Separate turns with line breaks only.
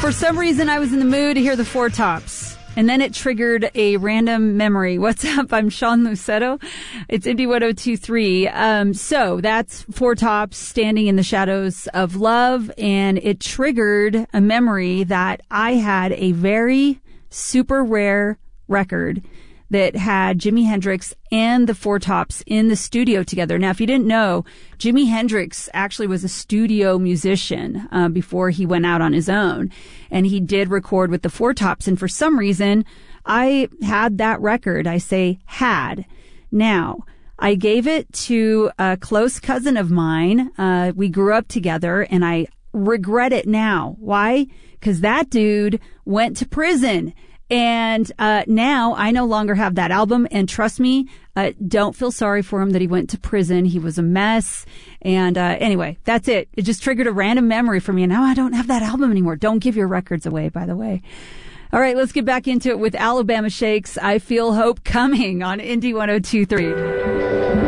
For some reason, I was in the mood to hear the Four Tops. And then it triggered a random memory. What's up? I'm Sean Lucetto. It's Indie 102.3. So that's Four Tops, Standing in the Shadows of Love. And it triggered a memory that I had a very super rare record that had Jimi Hendrix and the Four Tops in the studio together. Now, if you didn't know, Jimi Hendrix actually was a studio musician before he went out on his own. And he did record with the Four Tops. And for some reason, I had that record. I say had. Now, I gave it to a close cousin of mine. We grew up together, and I regret it now. Why? Because that dude went to prison. And now I no longer have that album. And trust me, don't feel sorry for him that he went to prison. He was a mess. And anyway, that's it. It just triggered a random memory for me. And now I don't have that album anymore. Don't give your records away, by the way. All right, let's get back into it with Alabama Shakes. I Feel Hope Coming on Indie 102.3.